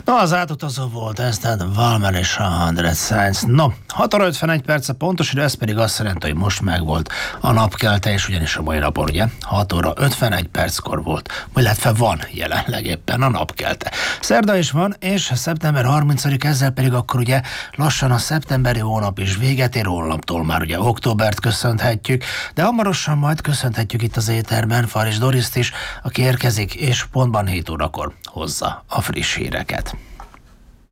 Na, az átutazó volt ez, tehát Valmer és a 100 Science. No, 6 óra 51 perc pontos idő, ez pedig azt jelenti, hogy most megvolt a napkelte, és ugyanis a mai napon, ugye, 6 óra 51 perckor volt, illetve van jelenleg éppen a napkelte. Szerda is van, és szeptember 30-ig, ezzel pedig akkor ugye lassan a szeptemberi hónap is véget ér, hónaptól már ugye októbert köszönhetjük, de hamarosan majd köszönhetjük itt az éterben Faris Doriszt is, aki érkezik, és pontban 7 órakor hozza a friss híreket.